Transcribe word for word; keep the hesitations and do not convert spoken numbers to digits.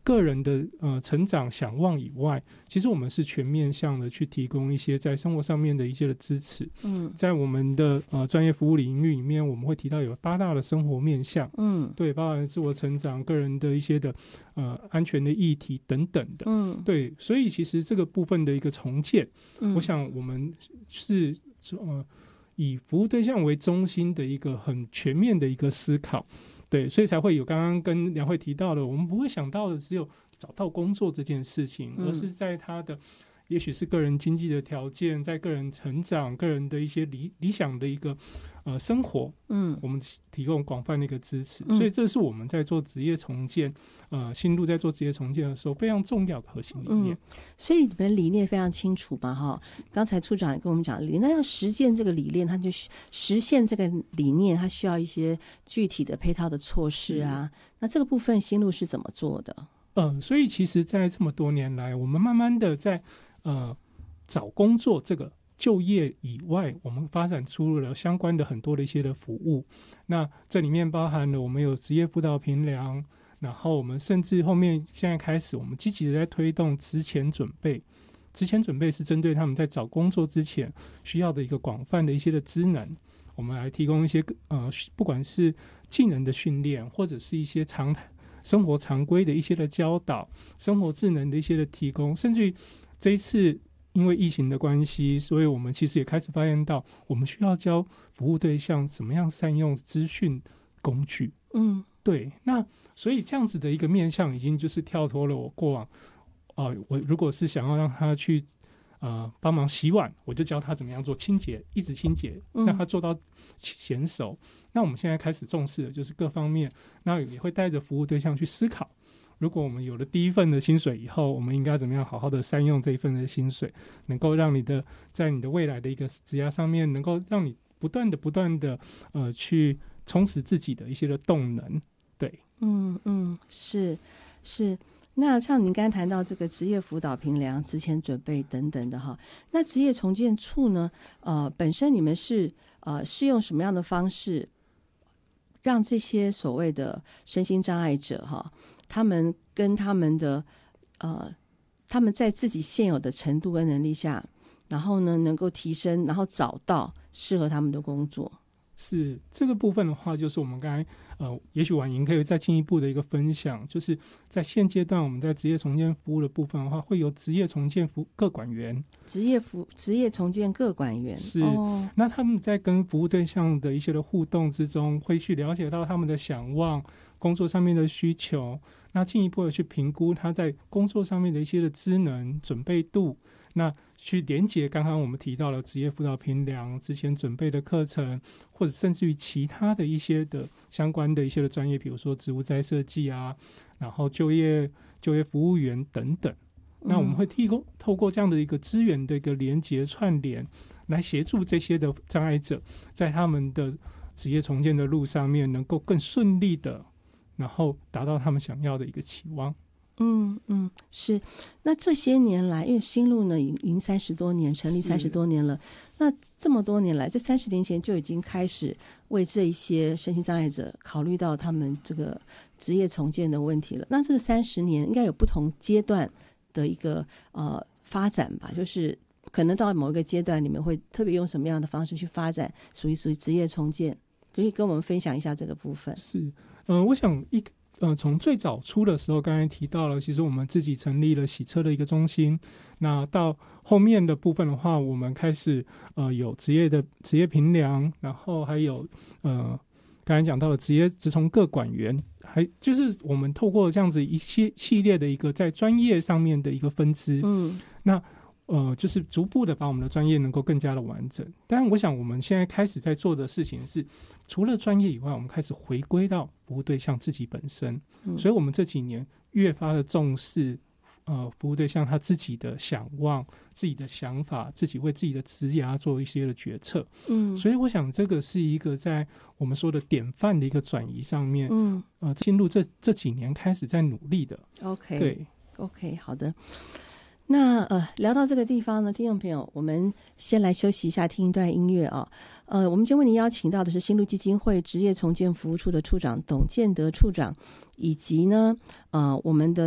个人的呃成长想望以外，其实我们是全面向的去提供一些在生活上面的一些的支持。嗯，在我们的呃专业服务领域里面，我们会提到有八大的生活面向，嗯，对，包含自我成长、个人的一些的呃安全的议题等等的，嗯，对，所以其实这个部分的一个重建，嗯，我想我们是呃以服务对象为中心的一个很全面的一个思考。对，所以才会有刚刚跟梁慧提到的，我们不会想到的只有找到工作这件事情，而是在他的也许是个人经济的条件，在个人成长、个人的一些 理, 理想的一个呃生活，嗯，我们提供广泛的一个支持，嗯，所以这是我们在做职业重建，呃，新路在做职业重建的时候非常重要的核心理念。嗯， 所以你们理念非常清楚嘛，哈。刚才处长也跟我们讲理念，那要实践这个理念，它就实现这个理念，它需要一些具体的配套的措施啊。那这个部分新路是怎么做的？ 嗯、呃，所以其实，在这么多年来，我们慢慢的在呃，找工作这个就业以外，我们发展出了相关的很多的一些的服务。那这里面包含了我们有职业辅导评量，然后我们甚至后面现在开始，我们积极的在推动职前准备。职前准备是针对他们在找工作之前需要的一个广泛的一些的职能，我们来提供一些呃，不管是技能的训练，或者是一些常生活常规的一些的教导，生活智能的一些的提供，甚至于这一次因为疫情的关系，所以我们其实也开始发现到，我们需要教服务对象怎么样善用资讯工具。嗯，对。那所以这样子的一个面向，已经就是跳脱了我过往，呃，我如果是想要让他去呃帮忙洗碗，我就教他怎么样做清洁，一直清洁，让他做到娴熟。嗯，那我们现在开始重视的就是各方面，那也会带着服务对象去思考。如果我们有了第一份的薪水以后，我们应该怎么样好好的善用这一份的薪水，能够让你的在你的未来的一个职业上面，能够让你不断的不断的呃去充实自己的一些的动能。对， 嗯嗯，是是。那像您刚才谈到这个职业辅导评量、职前准备等等的哈，那职业重建处呢，呃，本身你们是呃是用什么样的方式，让这些所谓的身心障碍者哈，他们跟他们的呃，他们在自己现有的程度跟能力下，然后呢能够提升，然后找到适合他们的工作？ 是这个部分的话，就是我们刚才呃，也许婉莹可以再进一步的一个分享，就是在现阶段我们在职业重建服务的部分的话，会有职业重建服各管员、 职业服职业重建各管员是、哦，那他们在跟服务对象的一些的互动之中，会去了解到他们的想望、工作上面的需求，那进一步的去评估他在工作上面的一些的职能、准备度。那去连结刚刚我们提到了职业辅导评量、之前准备的课程，或者甚至于其他的一些的相关的一些的专业，比如说职务再设计啊，然后就业就业服务员等等。那我们会提供透过这样的一个资源的一个连结串联，来协助这些的障碍者在他们的职业重建的路上面能够更顺利的，然后达到他们想要的一个期望。 嗯嗯，是。那这些年来，因为新路呢已经三十多年，成立三十多年了。那这么多年来，在三十年前就已经开始为这一些身心障碍者考虑到他们这个职业重建的问题了。那这三十年应该有不同阶段的一个呃发展吧？就是可能到某一个阶段，你们会特别用什么样的方式去发展，属于属于职业重建？可以跟我们分享一下这个部分。 是，嗯、呃，我想一个。呃，从最早出的时候，刚才提到了，其实我们自己成立了洗车的一个中心。那到后面的部分的话，我们开始呃有职业的职业评量，然后还有呃刚才讲到了职业职从各管员，还就是我们透过这样子一系系列的一个在专业上面的一个分支。嗯，那呃就是逐步的把我们的专业能够更加的完整。当然，我想我们现在开始在做的事情是，除了专业以外，我们开始回归到服务对象自己本身。嗯、所以我们这几年越发的重视呃服务对象他自己的想望、自己的想法，自己为自己的职涯做一些的决策。嗯，所以我想这个是一个在我们说的典范的一个转移上面，嗯，呃，进入这这几年开始在努力的。 OK， 对 ，OK， 好的。那呃，聊到这个地方呢，听众朋友，我们先来休息一下，听一段音乐啊。呃，我们今天为您邀请到的是新路基金会职业重建服务处的处长董建德处长，以及呢，呃，我们的